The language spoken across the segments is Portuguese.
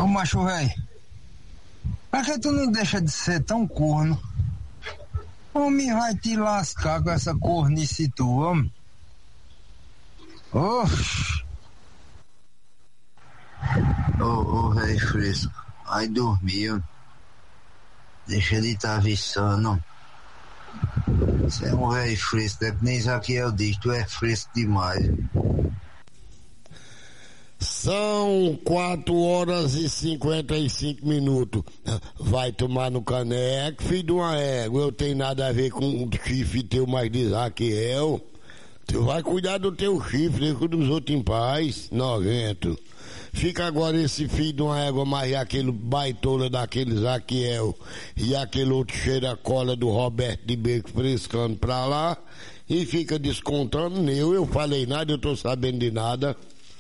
Ô macho velho, pra que tu não deixa de ser tão corno? Homem vai te lascar com essa cornice tua, homem. Oxi. Ô velho fresco, vai dormir, homem. Deixa de estar viçando. Você é um velho fresco, é que nem Zaquiel diz, tu é fresco demais. São 4h55. Vai tomar no caneco, filho de uma égua. Eu tenho nada a ver com o chifre teu, mais de Zaquiel. Tu vai cuidar do teu chifre, deixa dos outros em paz, nojento. Fica agora esse filho de uma égua, mais aquele baitola daquele Zaquiel e aquele outro cheira-cola do Roberto de Beco frescando pra lá e fica descontando eu falei nada, eu tô sabendo de nada.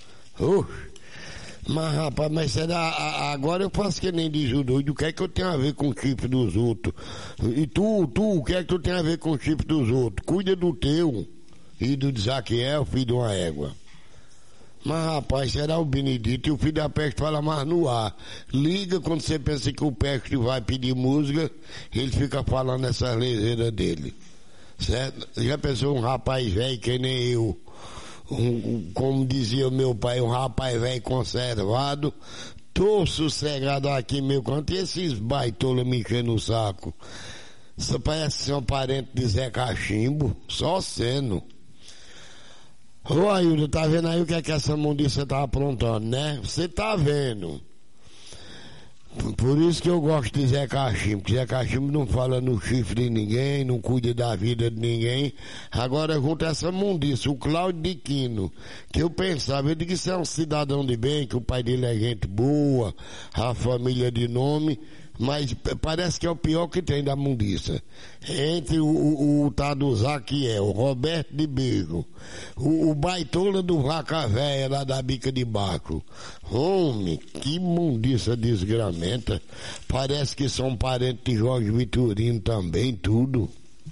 Mas rapaz, mas será, agora eu faço que nem diz o doido, o que é que eu tenho a ver com o chifre dos outros? E tu, o que é que tu tem a ver com o chifre dos outros? Cuida do teu e do Zaquiel, filho de uma égua. Mas rapaz, será o Benedito e o filho da peste fala mais no ar. Liga quando você pensa que o peste vai pedir música, ele fica falando essas leseiras dele. Certo? Já pensou um rapaz velho que nem eu, como dizia o meu pai, um rapaz velho conservado, tô sossegado aqui meu canto, e esses baitolos me enchendo o saco. Isso parece ser um parente de Zé Cachimbo, só sendo. Ô Aildo, tá vendo aí o que é que essa mundiça tá aprontando, né? Você tá vendo. Por isso que eu gosto de Zé Cachimbo, que Zé Cachimbo não fala no chifre de ninguém, não cuida da vida de ninguém. Agora junto essa mundiça, o Cláudio de Quino, que eu pensava, eu digo que isso é um cidadão de bem, que o pai dele é gente boa, a família de nome, mas parece que é o pior que tem da mundiça. Entre o tal do Zaquiel, o Roberto de Bego, o baitola do Vaca Véia lá da Bica de Baco. Homem, que mundiça desgramenta. Parece que são parentes de Jorge Vitorino também, tudo.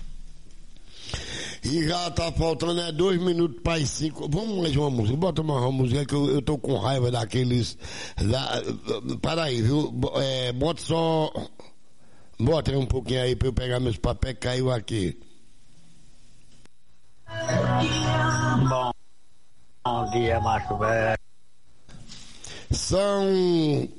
E já tá faltando 2 minutos para as 5. Vamos mais uma música. Bota mais uma música que eu tô com raiva daqueles. Para aí, viu? Bota só. Bota aí um pouquinho aí pra eu pegar meus papéis que caiu aqui. Bom dia, macho velho. São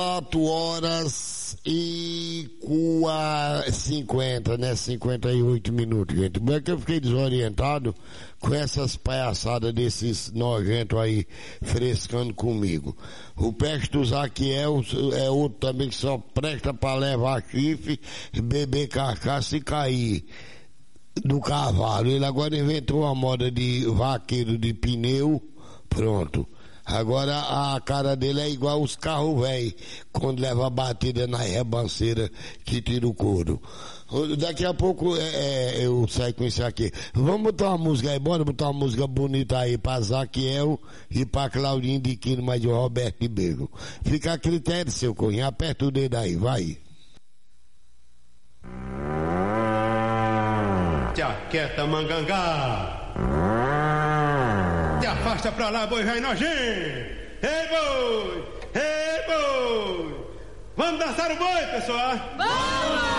4h50, né? 58 minutos, gente. Bem que eu fiquei desorientado com essas palhaçadas desses nojentos aí frescando comigo. O peste do Zaquiel é outro também que só presta pra levar chifre, beber cachaça e cair do cavalo. Ele agora inventou uma moda de vaqueiro de pneu, pronto. Agora a cara dele é igual os carros velhos, quando leva a batida na rebanceira que tira o couro. Daqui a pouco eu saio com isso aqui. Vamos botar uma música aí, bora botar uma música bonita aí pra Zaquiel e pra Claudinho de Quino, mais de Roberto de Bego. Fica a critério, seu cunho, aperta o dedo aí, vai. Jaqueta mangangá. Te afasta pra lá, boi velho nojento. Ei, boi! Ei, boi! Vamos dançar o boi, pessoal? Vamos!